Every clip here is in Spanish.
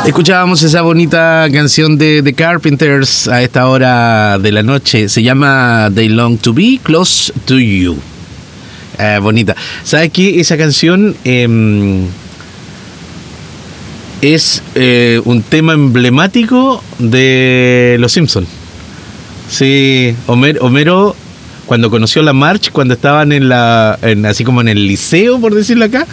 Escuchábamos esa bonita canción de The Carpenters a esta hora de la noche. Se llama They Long to Be Close to You. Bonita. ¿Sabes qué? Esa canción es un tema emblemático de Los Simpsons. Sí, Homero cuando conoció la Marge, cuando estaban así como en el liceo, por decirlo acá,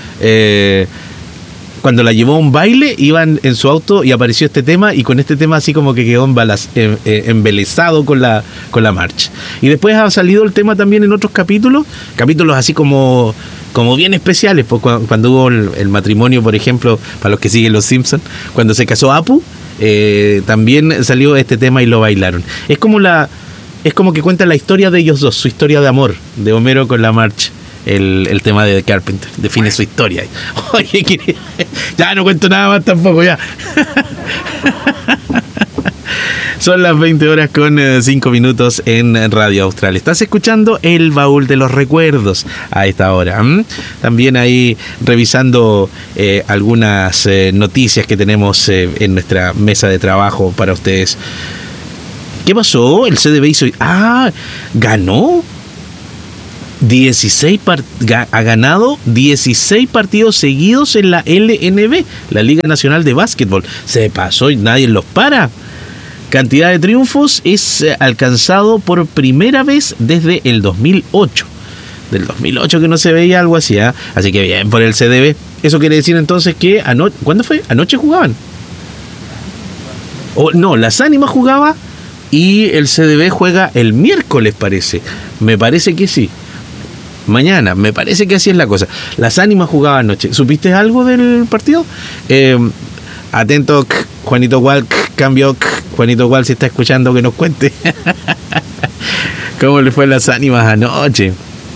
cuando la llevó a un baile, iban en su auto y apareció este tema, y con este tema así como que quedó embelesado con la Marge. Y después ha salido el tema también en otros capítulos así como bien especiales, pues cuando hubo el matrimonio, por ejemplo, para los que siguen Los Simpsons, cuando se casó Apu, también salió este tema y lo bailaron. Es como que cuenta la historia de ellos dos, su historia de amor, de Homero con la Marge. El tema de The Carpenter define su historia. Oye, ya no cuento nada más tampoco, ya. Son las 20 horas con 5 minutos en Radio Austral. Estás escuchando El Baúl de los Recuerdos a esta hora. También ahí revisando algunas noticias que tenemos en nuestra mesa de trabajo para ustedes. ¿Qué pasó? El CDB hizo... ganó. Ha ganado 16 partidos seguidos en la LNB, la Liga Nacional de Básquetbol. Se pasó y nadie los para. Cantidad de triunfos es alcanzado por primera vez desde el 2008. Del 2008 que no se veía algo así, ¿eh? Así que bien por el CDB. Eso quiere decir entonces que ¿cuándo fue? Anoche jugaban. No, Las Ánimas jugaba y el CDB juega el miércoles, parece. Me parece que sí. Mañana, me parece que así es la cosa. Las Ánimas jugaban anoche. ¿Supiste algo del partido? Atento, Juanito Gual, cambio, Juanito Gual, si está escuchando, que nos cuente cómo le fue a Las Ánimas anoche.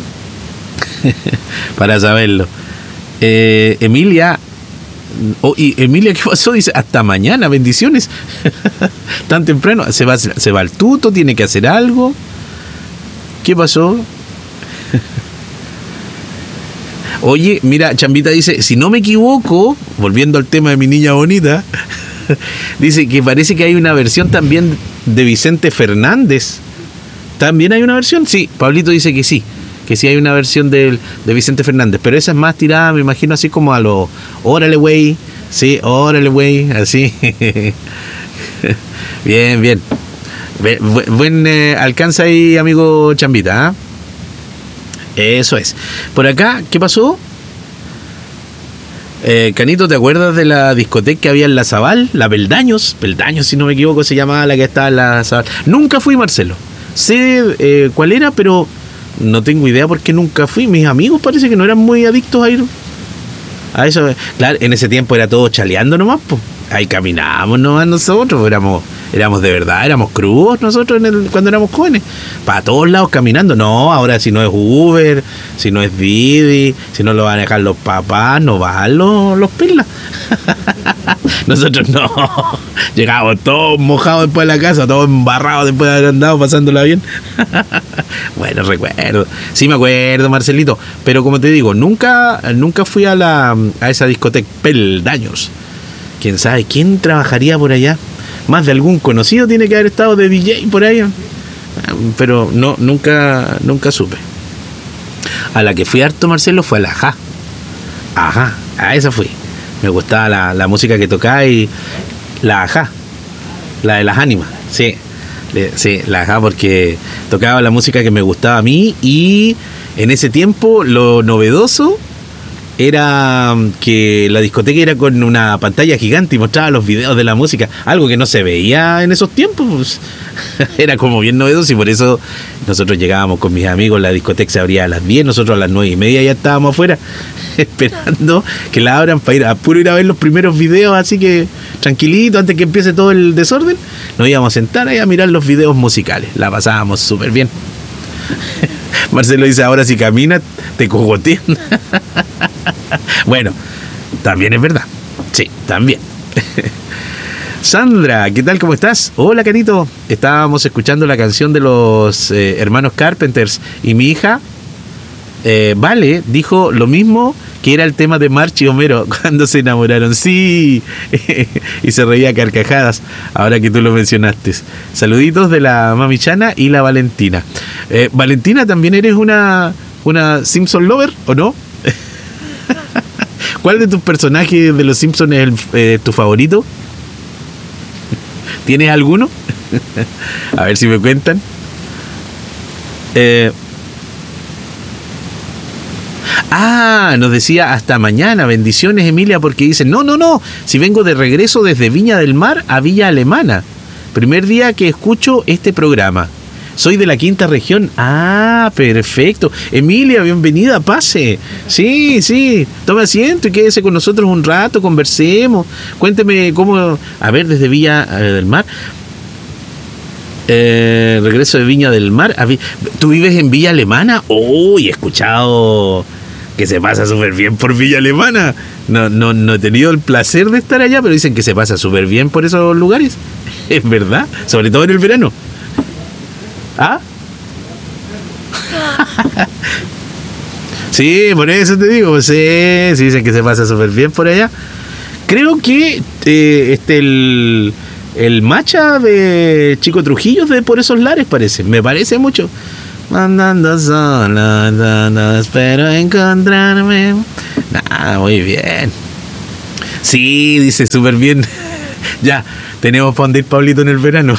Para saberlo. Emilia, ¿qué pasó? Dice, hasta mañana, bendiciones. Tan temprano, se va al tuto, tiene que hacer algo. ¿Qué pasó? Oye, mira, Chambita dice, si no me equivoco, volviendo al tema de mi niña bonita, dice que parece que hay una versión también de Vicente Fernández. ¿También hay una versión? Sí, Pablito dice que sí hay una versión de Vicente Fernández, pero esa es más tirada, me imagino, así como a lo órale güey, sí, órale güey, así. Bien. Buen alcanza ahí, amigo Chambita, ¿ah? Eso es. Por acá, ¿qué pasó? Canito, ¿te acuerdas de la discoteca que había en La Zabal? La Peldaños, si no me equivoco, se llamaba la que estaba en La Zabal. Nunca fui, Marcelo. Sé cuál era, pero no tengo idea por qué nunca fui. Mis amigos parece que no eran muy adictos a ir a eso. Claro, en ese tiempo era todo chaleando nomás, pues. Ahí caminábamos nomás nosotros, éramos de verdad, éramos crudos nosotros cuando éramos jóvenes, para todos lados caminando. No, ahora si no es Uber, si no es Didi, si no lo van a dejar los papás, no van los pilas. Nosotros no, llegábamos todos mojados después de la casa, todos embarrados después de haber andado pasándola bien. Bueno, recuerdo, sí me acuerdo, Marcelito, pero como te digo, nunca fui a esa discoteca. Peldaños. ¿Quién sabe quién trabajaría por allá? Más de algún conocido tiene que haber estado de DJ por ahí. Pero no, nunca supe. A la que fui harto, Marcelo, fue a la Ajá. Ajá, a esa fui. Me gustaba la música que tocaba y la Ajá. La de Las Ánimas, sí. Sí, la Ajá, porque tocaba la música que me gustaba a mí. Y en ese tiempo lo novedoso era que la discoteca era con una pantalla gigante y mostraba los videos de la música, algo que no se veía en esos tiempos, pues. Era como bien novedoso, y por eso nosotros llegábamos con mis amigos, la discoteca se abría a las 10, nosotros a las 9:30 ya estábamos afuera esperando que la abran para ir a ver los primeros videos, así que tranquilito, antes que empiece todo el desorden, nos íbamos a sentar ahí a mirar los videos musicales, la pasábamos súper bien. Marcelo dice, ahora si caminas te cogotean. Bueno, también es verdad. Sí, también. Sandra, ¿qué tal? ¿Cómo estás? Hola, Canito. Estábamos escuchando la canción de los hermanos Carpenters y mi hija Vale dijo lo mismo que era el tema de March y Homero cuando se enamoraron. Sí, y se reía a carcajadas, ahora que tú lo mencionaste. Saluditos de la Mami Chana y la Valentina. Valentina, ¿también eres una Simpson lover o no? ¿Cuál de tus personajes de los Simpsons es tu favorito? ¿Tienes alguno? A ver si me cuentan. Nos decía hasta mañana, bendiciones Emilia, porque dicen, no, si vengo de regreso desde Viña del Mar a Villa Alemana, primer día que escucho este programa, soy de la quinta región. Perfecto, Emilia, bienvenida, pase, sí, tome asiento y quédese con nosotros un rato, conversemos, cuénteme cómo, a ver, desde Villa del Mar, regreso de Viña del Mar, ¿tú vives en Villa Alemana? He escuchado que se pasa súper bien por Villa Alemana. No he tenido el placer de estar allá, pero dicen que se pasa súper bien por esos lugares. Es verdad, sobre todo en el verano. Sí, por eso te digo, sí, dicen que se pasa súper bien por allá. Creo que el Macha de Chico Trujillo de por esos lares parece, me parece mucho. Andando sola, no espero encontrarme. Muy bien. Sí, dice súper bien. Ya, tenemos para dónde ir, Pablito, en el verano.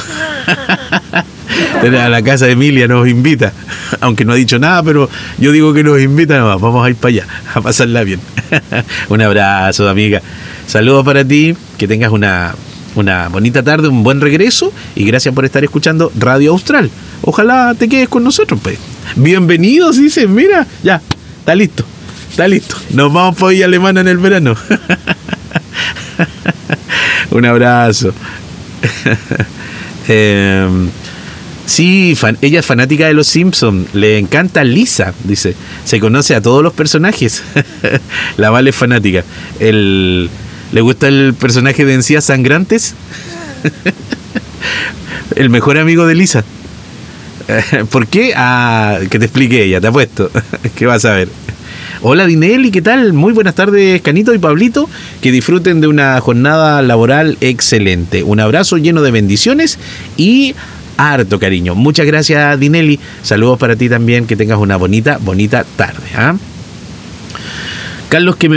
A la casa de Emilia nos invita. Aunque no ha dicho nada, pero yo digo que nos invita nomás. Vamos a ir para allá, a pasarla bien. Un abrazo, amiga. Saludos para ti. Que tengas una bonita tarde, un buen regreso. Y gracias por estar escuchando Radio Austral. Ojalá te quedes con nosotros, pues. Bienvenidos, dice. Mira, ya, está listo. Nos vamos para Villa Alemana en el verano. Un abrazo. Sí, ella es fanática de los Simpsons. Le encanta Lisa, dice. Se conoce a todos los personajes. La Vale es fanática. ¿Le gusta el personaje de Encías Sangrantes? El mejor amigo de Lisa. ¿Por qué? Que te explique ella, te apuesto. ¿Qué vas a ver? Hola Dinelli, ¿qué tal? Muy buenas tardes, Canito y Pablito. Que disfruten de una jornada laboral excelente. Un abrazo lleno de bendiciones y harto cariño. Muchas gracias, Dinelli. Saludos para ti también. Que tengas una bonita tarde. Carlos, que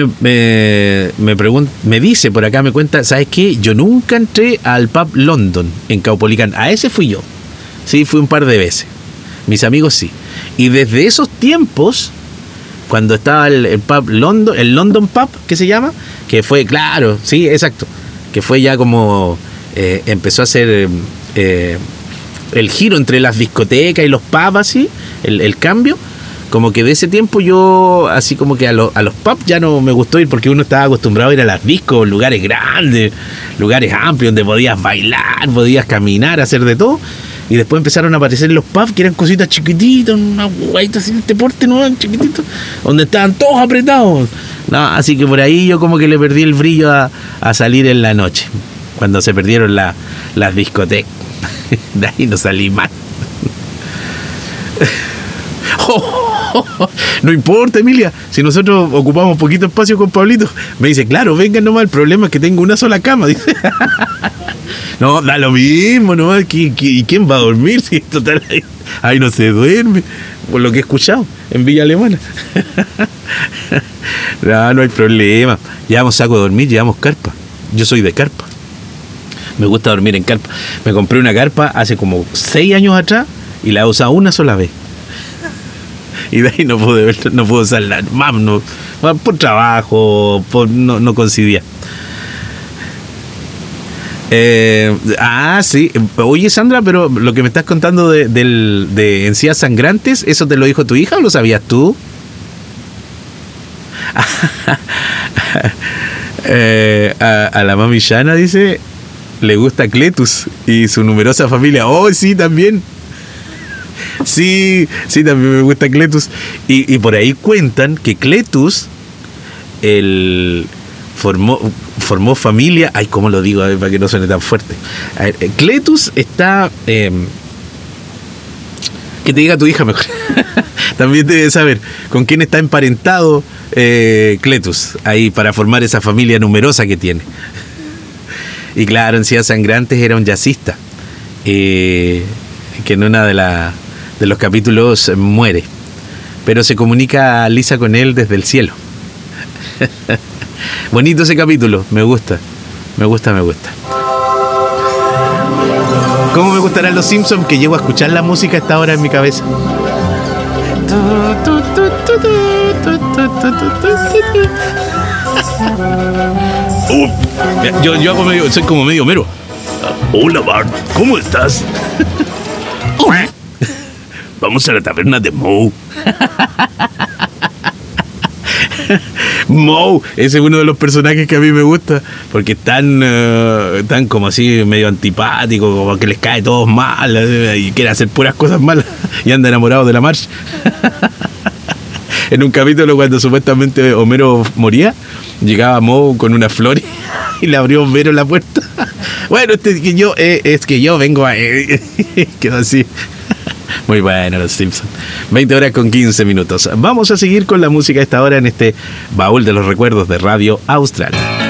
me dice por acá, me cuenta, ¿sabes qué? Yo nunca entré al pub London en Caupolicán. A ese fui yo. Sí, fui un par de veces. Mis amigos sí. Y desde esos tiempos, cuando estaba el pub London, el London Pub, que se llama, que fue, claro, sí, exacto, que fue ya como empezó a hacer el giro entre las discotecas y los pubs, así, el cambio. Como que de ese tiempo yo, así como que a los pubs ya no me gustó ir, porque uno estaba acostumbrado a ir a las discos, lugares grandes, lugares amplios, donde podías bailar, podías caminar, hacer de todo. Y después empezaron a aparecer los pubs, que eran cositas chiquititas, una guaita así, este porte, ¿no? Chiquitito, donde estaban todos apretados. No, así que por ahí yo como que le perdí el brillo a salir en la noche, cuando se perdieron las discotecas. De ahí no salí más. No importa, Emilia, si nosotros ocupamos poquito espacio con Pablito. Me dice, claro, vengan nomás, el problema es que tengo una sola cama, dice. No, da lo mismo nomás. ¿Y quién va a dormir? Si total, ahí no se duerme, por lo que he escuchado en Villa Alemana. No hay problema. Llevamos saco de dormir, llevamos carpa. Yo soy de carpa. Me gusta dormir en carpa. Me compré una carpa hace como 6 años atrás y la he usado una sola vez. Y de ahí no pude usarla más, no, por trabajo, no coincidía. Sí. Oye, Sandra, pero lo que me estás contando de Encías Sangrantes, ¿eso te lo dijo tu hija o lo sabías tú? A la mami Shana, dice, le gusta Cletus y su numerosa familia. Oh, sí, también. Sí, también me gusta Cletus. Y por ahí cuentan que Cletus formó familia. Ay, ¿cómo lo digo? A ver, para que no suene tan fuerte. A ver, Cletus está Que te diga tu hija mejor. También debe saber con quién está emparentado Cletus, ahí para formar esa familia numerosa que tiene. Y claro, Encías Sangrantes era un jazzista, que en una de los capítulos muere, pero se comunica Lisa con él desde el cielo. Bonito ese capítulo, me gusta. ¿Cómo me gustarán los Simpsons? Que llego a escuchar la música a esta hora en mi cabeza. Yo hago soy como medio Homero. Hola Bart, ¿cómo estás? Vamos a la taberna de Moe. Moe, ese es uno de los personajes que a mí me gusta, porque es tan como así medio antipático, como que les cae todo mal y quiere hacer puras cosas malas y anda enamorado de la Marge. En un capítulo cuando supuestamente Homero moría, llegaba Moe con una flor y le abrió Homero la puerta. Bueno, es que yo vengo a... Quedó así. Muy bueno los Simpsons. 20 horas con 15 minutos. Vamos a seguir con la música a esta hora en este baúl de los recuerdos de Radio Austral.